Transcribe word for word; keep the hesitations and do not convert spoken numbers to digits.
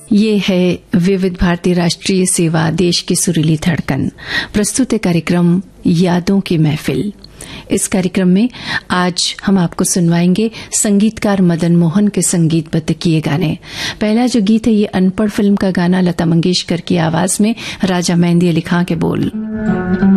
ये है विविध भारती राष्ट्रीय सेवा, देश की सुरीली धड़कन। प्रस्तुत है कार्यक्रम यादों की महफिल। इस कार्यक्रम में आज हम आपको सुनवाएंगे संगीतकार मदन मोहन के संगीतबद्ध किए गाने। पहला जो गीत है ये अनपढ़ फिल्म का गाना, लता मंगेशकर की आवाज में, राजा मेहंदी अली खां के बोल।